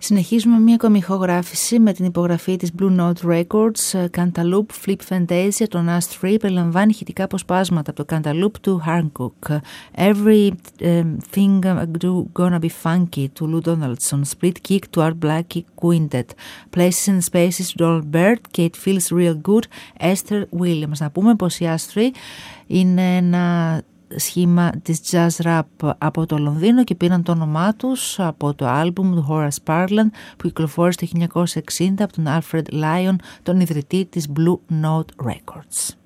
Συνεχίζουμε μια ακόμη ηχογράφηση με την υπογραφή της Blue Note Records. Cantaloupe Flip Fantasia, το Us 3, περιλαμβάνει ηχητικά αποσπάσματα από το Cantaloupe του Hancock, Everything Gonna Be Funky του Lou Donaldson, Split Kick του Art Blakey Quintet, Places and Spaces του Donald Byrd και It Feels Real Good, Esther Williams. Να πούμε πως η Us 3 είναι ένα σχήμα της jazz rap από το Λονδίνο και πήραν το όνομά τους από το άλμπουμ του Horace Parlan που κυκλοφόρησε το 1960 από τον Alfred Lyon, τον ιδρυτή της Blue Note Records.